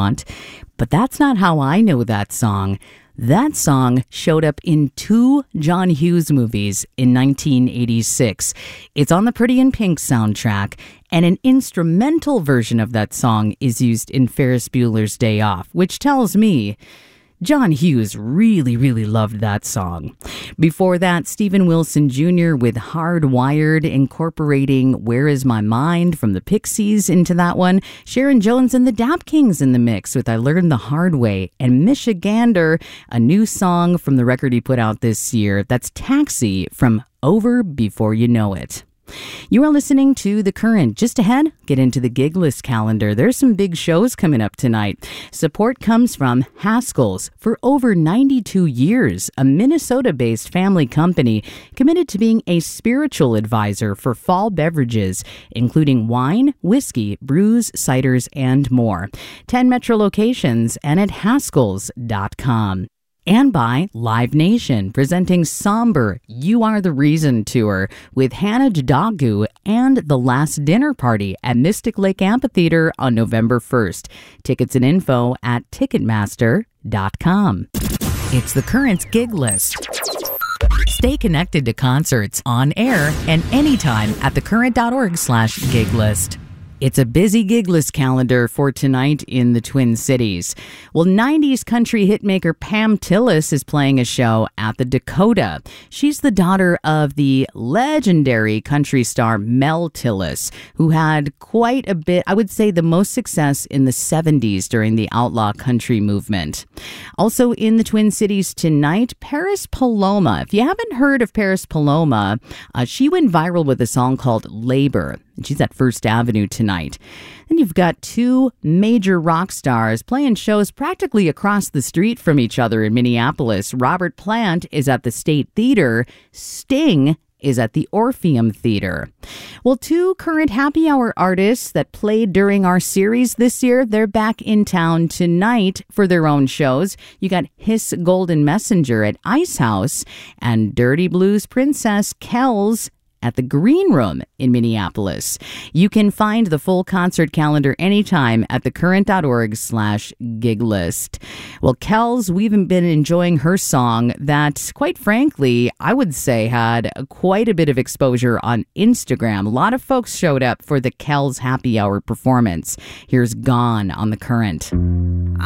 want. But that's not how I know that song. That song showed up in 2 John Hughes movies in 1986. It's on the Pretty in Pink soundtrack, and an instrumental version of that song is used in Ferris Bueller's Day Off, which tells me John Hughes really loved that song. Before that, Stephen Wilson Jr. with Hardwired, incorporating Where Is My Mind from the Pixies into that one. Sharon Jones and the Dap Kings in the mix with I Learned the Hard Way. And Michigander, a new song from the record he put out this year. That's Taxi from Over Before You Know It. You are listening to The Current. Just ahead, get into the gig list calendar. There's some big shows coming up tonight. Support comes from Haskell's. For over 92 years, a Minnesota-based family company committed to being a spiritual advisor for fall beverages, including wine, whiskey, brews, ciders, and more. 10 metro locations and at haskells.com. And by Live Nation, presenting Somber You Are the Reason tour with Hannah Jadagu and The Last Dinner Party at Mystic Lake Amphitheater on November 1st. Tickets and info at Ticketmaster.com. It's The Current's gig list. Stay connected to concerts on air and anytime at thecurrent.org/gig list. It's a busy gig list calendar for tonight in the Twin Cities. Well, 90s country hitmaker Pam Tillis is playing a show at the Dakota. She's the daughter of the legendary country star Mel Tillis, who had quite a bit, I would say the most success in the 70s during the outlaw country movement. Also in the Twin Cities tonight, Paris Paloma. If you haven't heard of Paris Paloma, she went viral with a song called Labor. And she's at First Avenue tonight. Then you've got 2 major rock stars playing shows practically across the street from each other in Minneapolis. Robert Plant is at the State Theater. Sting is at the Orpheum Theater. Well, 2 current happy hour artists that played during our series this year, they're back in town tonight for their own shows. You got Hiss Golden Messenger at Ice House and Dirty Blues Princess Kells at the Green Room in Minneapolis. You can find the full concert calendar anytime at thecurrent.org/gig list. Well, Kells, we've been enjoying her song that, quite frankly, I would say had quite a bit of exposure on Instagram. A lot of folks showed up for the Kells Happy Hour performance. Here's Gone on The Current.